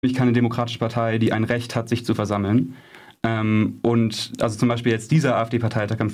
keine demokratische Partei, die ein Recht hat, sich zu versammeln. Und also zum Beispiel jetzt dieser AfD-Parteitag am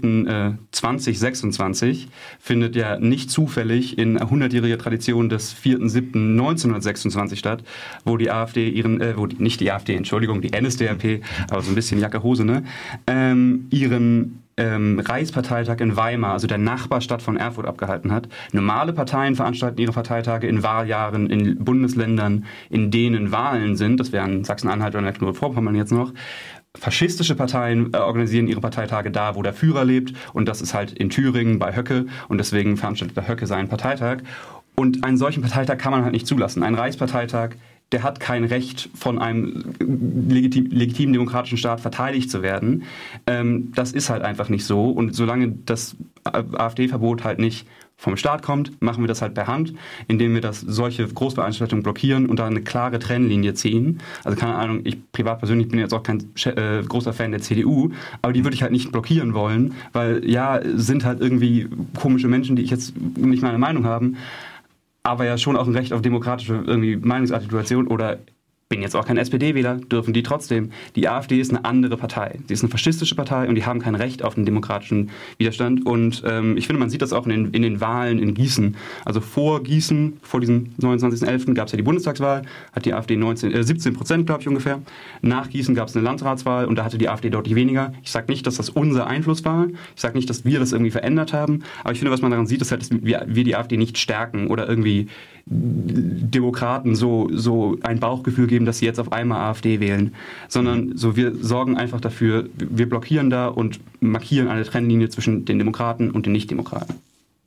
4.7.2026 findet ja nicht zufällig in 100-jähriger Tradition des 4.7.1926 statt, wo die AfD nicht die AfD, Entschuldigung, die NSDAP, aber so ein bisschen Jacke-Hose, ne, ihren Reichsparteitag in Weimar, also der Nachbarstadt von Erfurt, abgehalten hat. Normale Parteien veranstalten ihre Parteitage in Wahljahren in Bundesländern, in denen Wahlen sind. Das wären Sachsen-Anhalt oder Mecklenburg-Vorpommern jetzt noch. Faschistische Parteien organisieren ihre Parteitage da, wo der Führer lebt. Und das ist halt in Thüringen bei Höcke. Und deswegen veranstaltet der Höcke seinen Parteitag. Und einen solchen Parteitag kann man halt nicht zulassen. Ein Reichsparteitag, der hat kein Recht, von einem legitimen demokratischen Staat verteidigt zu werden. Das ist halt einfach nicht so. Und solange das AfD-Verbot halt nicht vom Staat kommt, machen wir das halt per Hand, indem wir solche Großveranstaltungen blockieren und da eine klare Trennlinie ziehen. Also keine Ahnung, ich privat persönlich bin jetzt auch kein großer Fan der CDU, aber die würde ich halt nicht blockieren wollen, weil ja, sind halt irgendwie komische Menschen, die ich jetzt nicht meine Meinung haben, aber ja schon auch ein Recht auf demokratische irgendwie Meinungsartikulation oder bin jetzt auch kein SPD-Wähler, dürfen die trotzdem. Die AfD ist eine andere Partei. Sie ist eine faschistische Partei und die haben kein Recht auf einen demokratischen Widerstand. Und ich finde, man sieht das auch in den Wahlen in Gießen. Also vor Gießen, vor diesem 29.11. gab es ja die Bundestagswahl, hat die AfD 17%, glaube ich, ungefähr. Nach Gießen gab es eine Landratswahl und da hatte die AfD deutlich weniger. Ich sage nicht, dass das unser Einfluss war. Ich sage nicht, dass wir das irgendwie verändert haben. Aber ich finde, was man daran sieht, ist halt, dass wir die AfD nicht stärken oder irgendwie Demokraten so ein Bauchgefühl geben, dass sie jetzt auf einmal AfD wählen, sondern so wir sorgen einfach dafür, wir blockieren da und markieren eine Trennlinie zwischen den Demokraten und den Nichtdemokraten.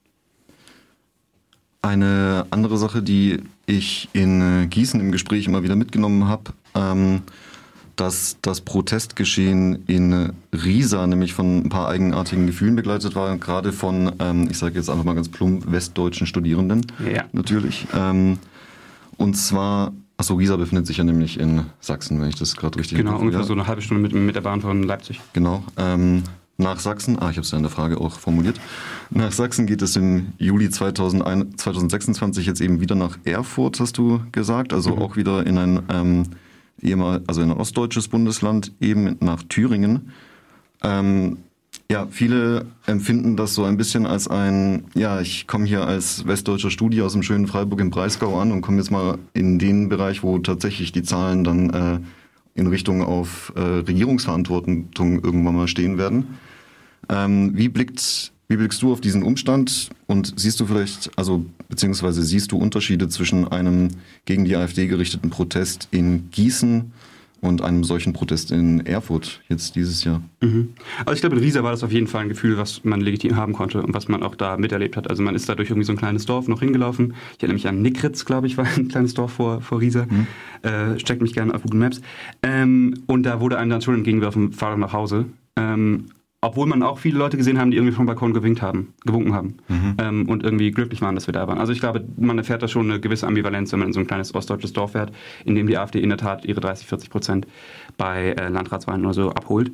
Eine andere Sache, die ich in Gießen im Gespräch immer wieder mitgenommen habe, dass das Protestgeschehen in Riesa nämlich von ein paar eigenartigen Gefühlen begleitet war, gerade von, ich sage jetzt einfach mal ganz plump, westdeutschen Studierenden, ja. Natürlich. Und zwar, Riesa befindet sich ja nämlich in Sachsen, wenn ich das gerade richtig Genau, ungefähr so eine halbe Stunde mit der Bahn von Leipzig. Genau. Nach Sachsen, ich habe es ja in der Frage auch formuliert, nach Sachsen geht es im Juli 2026 jetzt eben wieder nach Erfurt, hast du gesagt, also auch wieder in ein in ein ostdeutsches Bundesland, eben nach Thüringen. Viele empfinden das so ein bisschen als ich komme hier als westdeutscher Studi aus dem schönen Freiburg im Breisgau an und komme jetzt mal in den Bereich, wo tatsächlich die Zahlen dann in Richtung auf Regierungsverantwortung irgendwann mal stehen werden. Wie blickst du auf diesen Umstand und siehst du siehst du Unterschiede zwischen einem gegen die AfD gerichteten Protest in Gießen und einem solchen Protest in Erfurt jetzt dieses Jahr? Also ich glaube, in Riesa war das auf jeden Fall ein Gefühl, was man legitim haben konnte und was man auch da miterlebt hat. Also man ist da durch irgendwie so ein kleines Dorf noch hingelaufen. Ich erinnere mich an Nickritz, glaube ich, war ein kleines Dorf vor Riesa. Steckt mich gerne auf Google Maps. Und da wurde einem dann schon entgegengeworfen, fahr doch nach Hause. Obwohl man auch viele Leute gesehen haben, die irgendwie vom Balkon gewunken haben und irgendwie glücklich waren, dass wir da waren. Also ich glaube, man erfährt da schon eine gewisse Ambivalenz, wenn man in so ein kleines ostdeutsches Dorf fährt, in dem die AfD in der Tat ihre 30-40% bei Landratswahlen oder so abholt.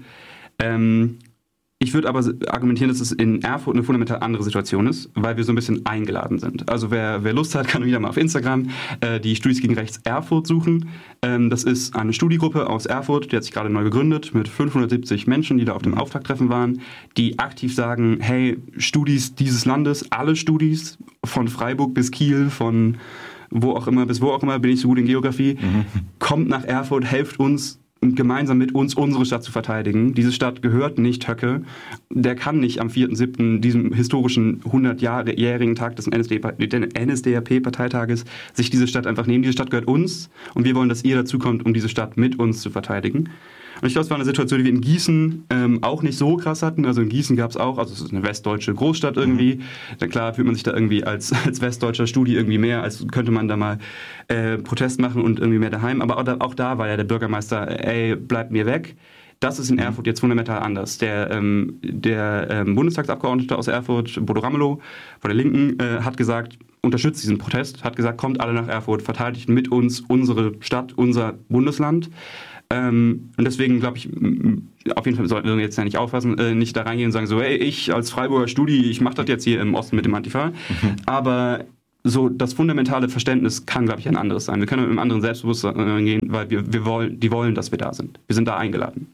Ich würde aber argumentieren, dass es in Erfurt eine fundamental andere Situation ist, weil wir so ein bisschen eingeladen sind. Also wer Lust hat, kann wieder mal auf Instagram die Studis gegen Rechts Erfurt suchen. Das ist eine Studiegruppe aus Erfurt, die hat sich gerade neu gegründet mit 570 Menschen, die da auf dem Auftakttreffen waren, die aktiv sagen, hey, Studis dieses Landes, alle Studis, von Freiburg bis Kiel, von wo auch immer bis wo auch immer, bin ich so gut in Geografie, kommt nach Erfurt, helft uns, gemeinsam mit uns unsere Stadt zu verteidigen. Diese Stadt gehört nicht Höcke. Der kann nicht am 4.7., diesem historischen 100-jährigen Tag des NSDAP-Parteitages, sich diese Stadt einfach nehmen. Diese Stadt gehört uns und wir wollen, dass ihr dazukommt, um diese Stadt mit uns zu verteidigen. Und ich glaube, es war eine Situation, die wir in Gießen auch nicht so krass hatten. Also in Gießen gab es auch, also es ist eine westdeutsche Großstadt irgendwie. Dann klar fühlt man sich da irgendwie als westdeutscher Studi irgendwie mehr, als könnte man da mal Protest machen und irgendwie mehr daheim. Aber auch da war ja der Bürgermeister, bleibt mir weg. Das ist in Erfurt jetzt fundamental anders. Der Bundestagsabgeordnete aus Erfurt, Bodo Ramelow von der Linken, hat gesagt, unterstützt diesen Protest, hat gesagt, kommt alle nach Erfurt, verteidigt mit uns unsere Stadt, unser Bundesland. Und deswegen glaube ich, auf jeden Fall sollten wir jetzt ja nicht aufpassen, nicht da reingehen und sagen so, hey, ich als Freiburger Studi, ich mache das jetzt hier im Osten mit dem Antifa. Aber so das fundamentale Verständnis kann, glaube ich, ein anderes sein. Wir können mit einem anderen Selbstbewusstsein gehen, weil die wollen, dass wir da sind. Wir sind da eingeladen.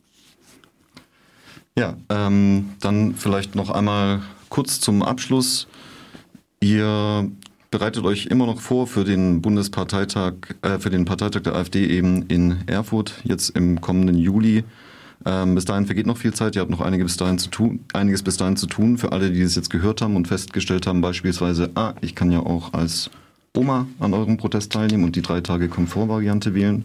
Ja, dann vielleicht noch einmal kurz zum Abschluss. Ihr bereitet euch immer noch vor für den Bundesparteitag, für den Parteitag der AfD eben in Erfurt, jetzt im kommenden Juli. Bis dahin vergeht noch viel Zeit, ihr habt noch einiges bis dahin zu tun. Für alle, die es jetzt gehört haben und festgestellt haben, beispielsweise, ich kann ja auch als Oma an eurem Protest teilnehmen und die 3 Tage Komfortvariante wählen.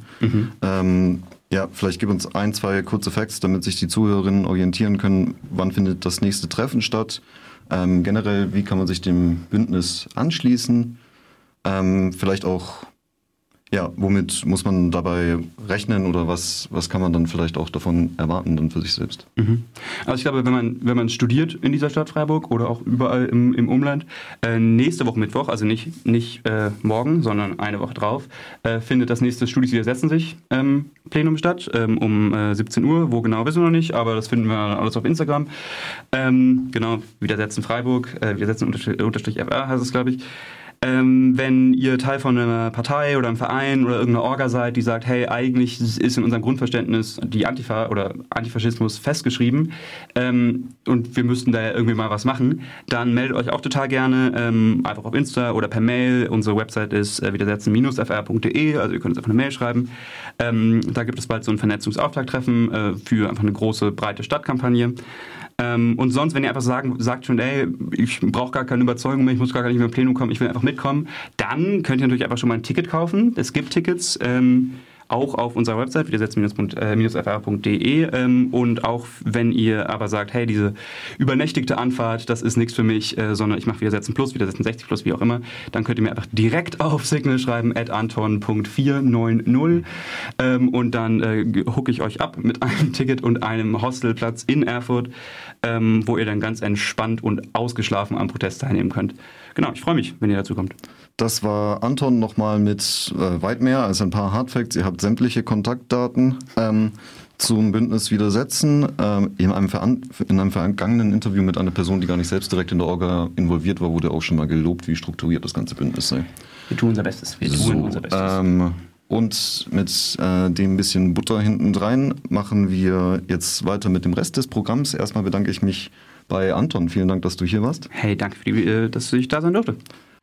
Ja, vielleicht gib uns 1, 2 kurze Facts, damit sich die Zuhörerinnen orientieren können, wann findet das nächste Treffen statt. Generell, wie kann man sich dem Bündnis anschließen? Vielleicht auch, ja, womit muss man dabei rechnen oder was kann man dann vielleicht auch davon erwarten dann für sich selbst? Also ich glaube, wenn man studiert in dieser Stadt Freiburg oder auch überall im Umland, nächste Woche Mittwoch, also nicht morgen, sondern eine Woche drauf, findet das nächste Studis widersetzen sich Plenum statt, um 17 Uhr. Wo genau, wissen wir noch nicht, aber das finden wir alles auf Instagram. Genau, widersetzen Freiburg, widersetzen_FR heißt es, glaube ich. Wenn ihr Teil von einer Partei oder einem Verein oder irgendeiner Orga seid, die sagt, hey, eigentlich ist in unserem Grundverständnis die Antifa oder Antifaschismus festgeschrieben und wir müssten da ja irgendwie mal was machen, dann meldet euch auch total gerne einfach auf Insta oder per Mail. Unsere Website ist widersetzen-fr.de, also ihr könnt uns einfach eine Mail schreiben. Da gibt es bald so ein Vernetzungsauftakttreffen für einfach eine große, breite Stadtkampagne. Und sonst, wenn ihr einfach sagt schon, ey, ich brauche gar keine Überzeugung mehr, ich muss gar nicht mehr im Plenum kommen, ich will einfach mitkommen, dann könnt ihr natürlich einfach schon mal ein Ticket kaufen. Es gibt Tickets, auch auf unserer Website, widersetzen-fr.de und auch wenn ihr aber sagt, hey, diese übernächtigte Anfahrt, das ist nichts für mich, sondern ich mache Widersetzen Plus, Widersetzen 60 Plus, wie auch immer, dann könnt ihr mir einfach direkt auf Signal schreiben, @anton.490 und dann hooke ich euch ab mit einem Ticket und einem Hostelplatz in Erfurt, wo ihr dann ganz entspannt und ausgeschlafen am Protest teilnehmen könnt. Genau, ich freue mich, wenn ihr dazu kommt. Das war Anton nochmal mit weit mehr als ein paar Hardfacts. Ihr habt sämtliche Kontaktdaten zum Bündnis Widersetzen. In einem vergangenen Interview mit einer Person, die gar nicht selbst direkt in der Orga involviert war, wurde auch schon mal gelobt, wie strukturiert das ganze Bündnis sei. Wir tun unser Bestes. Und mit dem bisschen Butter hinten drein machen wir jetzt weiter mit dem Rest des Programms. Erstmal bedanke ich mich bei Anton. Vielen Dank, dass du hier warst. Hey, danke, dass ich da sein durfte.